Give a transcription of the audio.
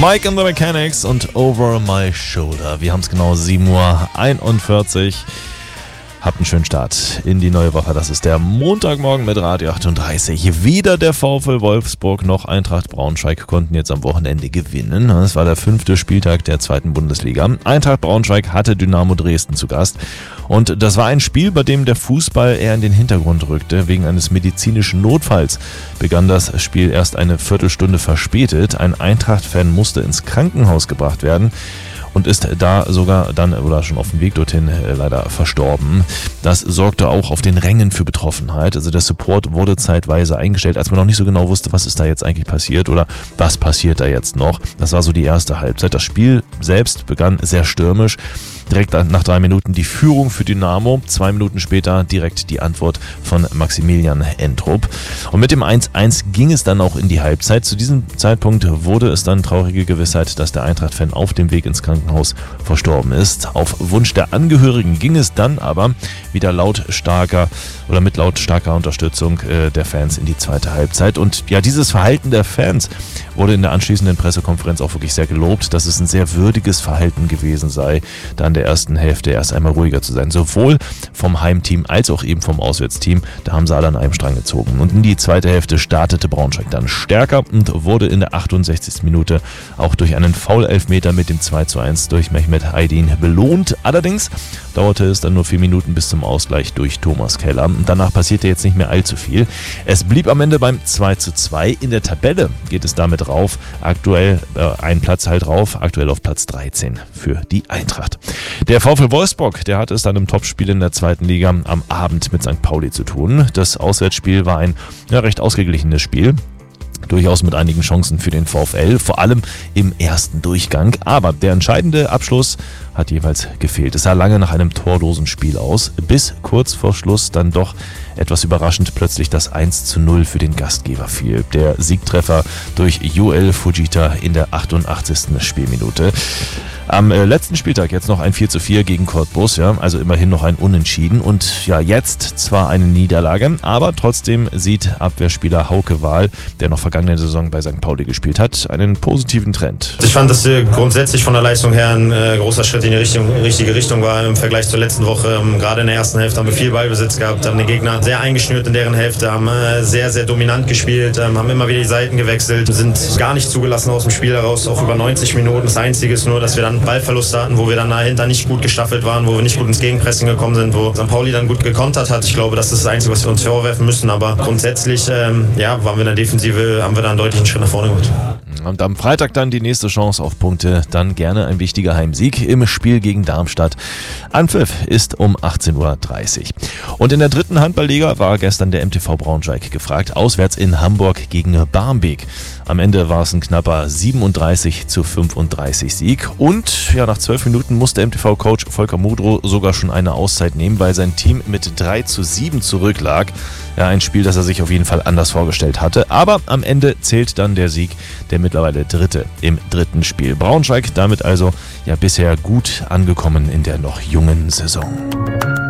Mike and the Mechanics und Over My Shoulder. Wir haben es genau 7:41 Uhr. Habt einen schönen Start in die neue Woche. Das ist der Montagmorgen mit Radio 38. Weder der VfL Wolfsburg noch Eintracht Braunschweig konnten jetzt am Wochenende gewinnen. Es war der 5. Spieltag der 2. Bundesliga. Eintracht Braunschweig hatte Dynamo Dresden zu Gast. Und das war ein Spiel, bei dem der Fußball eher in den Hintergrund rückte. Wegen eines medizinischen Notfalls begann das Spiel erst eine Viertelstunde verspätet. Ein Eintracht-Fan musste ins Krankenhaus gebracht werden und ist da sogar dann oder schon auf dem Weg dorthin leider verstorben. Das sorgte auch auf den Rängen für Betroffenheit. Also der Support wurde zeitweise eingestellt, als man noch nicht so genau wusste, was ist da jetzt eigentlich passiert oder was passiert da jetzt noch. Das war so die erste Halbzeit. Das Spiel selbst begann sehr stürmisch. Direkt nach 3 Minuten die Führung für Dynamo. 2 Minuten später direkt die Antwort von Maximilian Entrup. Und mit dem 1:1 ging es dann auch in die Halbzeit. Zu diesem Zeitpunkt wurde es dann traurige Gewissheit, dass der Eintracht-Fan auf dem Weg ins Krankenhaus verstorben ist. Auf Wunsch der Angehörigen ging es dann aber wieder mit lautstarker Unterstützung der Fans in die zweite Halbzeit. Und ja, dieses Verhalten der Fans wurde in der anschließenden Pressekonferenz auch wirklich sehr gelobt, dass es ein sehr würdiges Verhalten gewesen sei, da in der ersten Hälfte erst einmal ruhiger zu sein. Sowohl vom Heimteam als auch eben vom Auswärtsteam. Da haben sie alle an einem Strang gezogen. Und in die zweite Hälfte startete Braunschweig dann stärker und wurde in der 68. Minute auch durch einen Foul-Elfmeter mit dem 2:1 durch Mehmet Aydin belohnt. Allerdings dauerte es dann nur 4 Minuten bis zum Ausgleich durch Thomas Keller. Und danach passierte jetzt nicht mehr allzu viel. Es blieb am Ende beim 2:2. In der Tabelle geht es damit rauf. Aktuell ein Platz halt rauf. Aktuell auf Platz 13 für die Eintracht. Der VfL Wolfsburg, der hatte es dann im Topspiel in der 2. Liga am Abend mit St. Pauli zu tun. Das Auswärtsspiel war ein recht ausgeglichenes Spiel. Durchaus mit einigen Chancen für den VfL, vor allem im ersten Durchgang. Aber der entscheidende Abschluss hat jeweils gefehlt. Es sah lange nach einem torlosen Spiel aus, bis kurz vor Schluss dann doch etwas überraschend plötzlich das 1:0 für den Gastgeber fiel. Der Siegtreffer durch Joel Fujita in der 88. Spielminute. Am letzten Spieltag jetzt noch ein 4:4 gegen Cottbus, ja, also immerhin noch ein Unentschieden und ja, jetzt zwar eine Niederlage, aber trotzdem sieht Abwehrspieler Hauke Wahl, der noch vergangene Saison bei St. Pauli gespielt hat, einen positiven Trend. Ich fand, dass grundsätzlich von der Leistung her ein großer Schritt in die richtige Richtung war im Vergleich zur letzten Woche. Gerade in der ersten Hälfte haben wir viel Ballbesitz gehabt, haben den Gegner sehr eingeschnürt in deren Hälfte, haben sehr, sehr dominant gespielt, haben immer wieder die Seiten gewechselt, sind gar nicht zugelassen aus dem Spiel heraus, auch über 90 Minuten. Das Einzige ist nur, dass wir dann Ballverluste hatten, wo wir dann dahinter nicht gut gestaffelt waren, wo wir nicht gut ins Gegenpressing gekommen sind, wo St. Pauli dann gut gekontert hat. Ich glaube, das ist das Einzige, was wir uns vorwerfen müssen, aber grundsätzlich waren wir in der Defensive, haben wir da einen deutlichen Schritt nach vorne gemacht. Und am Freitag dann die nächste Chance auf Punkte, dann gerne ein wichtiger Heimsieg im Spiel gegen Darmstadt. Anpfiff ist um 18:30 Uhr. Und in der 3. Handballliga war gestern der MTV Braunschweig gefragt, auswärts in Hamburg gegen Barmbek. Am Ende war es ein knapper 37:35 Sieg und ja, nach 12 Minuten musste MTV-Coach Volker Mudro sogar schon eine Auszeit nehmen, weil sein Team mit 3:7 zurücklag. Ja, ein Spiel, das er sich auf jeden Fall anders vorgestellt hatte. Aber am Ende zählt dann der Sieg, der mittlerweile Dritte im 3. Spiel. Braunschweig damit also ja bisher gut angekommen in der noch jungen Saison.